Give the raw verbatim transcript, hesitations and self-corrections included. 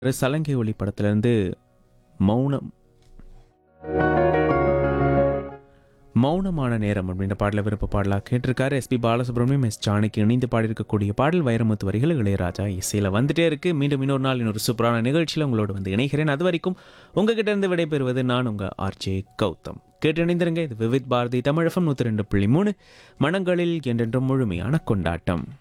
ஒரு சலங்கை ஒளி படத்துலேருந்து மௌனம் மௌனமான நேரம் அப்படின்ற பாடல விருப்ப பாடலாக கேட்டிருக்காரு எஸ்பி பாலசுப்ரமணியம் எஸ் ஜானகி இணைந்து பாடியிருக்கக்கூடிய பாடல் வைரமுத்து வரிகள் இளையராஜா இசையில் வந்துட்டே இருக்கு. மீண்டும் இன்னொரு நாள் இன்னொரு சூப்பரான நிகழ்ச்சியில் உங்களோட வந்து இணைகிறேன். அது வரைக்கும் உங்ககிட்ட இருந்து விடைபெறுவது நான் உங்கள் ஆர்ஜே கௌதம். கேட்டு இணைந்திருங்க. இது விவித் பாரதி தமிழகம் நூற்றி ரெண்டு புள்ளி மூணு மனங்களில் என்றென்றும் முழுமையான கொண்டாட்டம்.